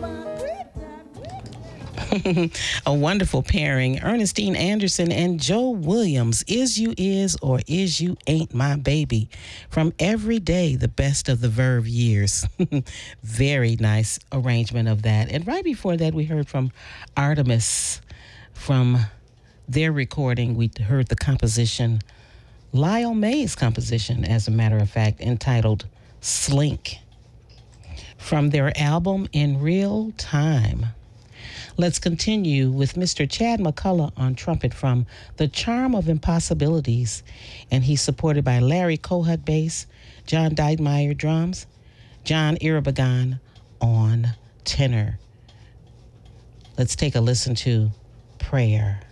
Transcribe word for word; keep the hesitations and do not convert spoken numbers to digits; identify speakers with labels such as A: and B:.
A: A wonderful pairing, Ernestine Anderson and Joe Williams. Is You Is or Is You Ain't My Baby. From Every Day, the Best of the Verve Years. Very nice arrangement of that. And right before that, we heard from Artemis. From their recording, we heard the composition, Lyle May's composition, as a matter of fact, entitled Slink. From their album In Real Time. Let's continue with Mister Chad McCullough on trumpet from The Charm of Impossibilities, and he's supported by Larry Kohut bass, John Deitmeyer drums, John Irabagan on tenor. Let's take a listen to Prayer.